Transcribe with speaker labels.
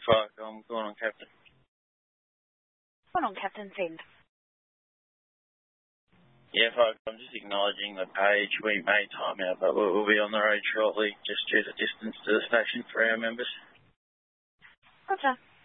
Speaker 1: Fuck, I'm going on Captain.
Speaker 2: Going on Captain Send.
Speaker 1: Yeah, fuck, I'm just acknowledging the page. We may time out, but we'll be on the road shortly, just due to distance to the station for our members.
Speaker 2: Gotcha.